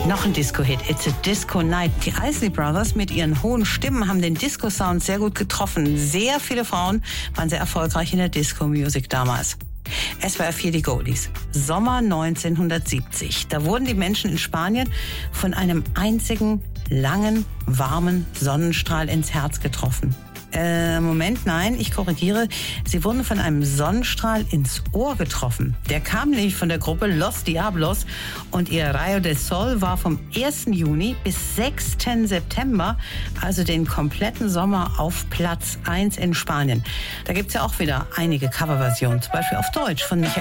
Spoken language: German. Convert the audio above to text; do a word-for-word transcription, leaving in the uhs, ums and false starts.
Noch ein Disco-Hit, It's a Disco Night. Die Isley Brothers mit ihren hohen Stimmen haben den Disco-Sound sehr gut getroffen. Sehr viele Frauen waren sehr erfolgreich in der Disco-Musik damals. S W R vier die Goldies. Sommer neunzehnhundertsiebzig. Da wurden die Menschen in Spanien von einem einzigen langen, warmen Sonnenstrahl ins Herz getroffen. Äh, Moment, nein, ich korrigiere. Sie wurden von einem Sonnenstrahl ins Ohr getroffen. Der kam nämlich von der Gruppe Los Diablos und ihr Rayo del Sol war vom ersten Juni bis sechsten September, also den kompletten Sommer, auf Platz eins in Spanien. Da gibt's ja auch wieder einige Coverversionen, zum Beispiel auf Deutsch von Michael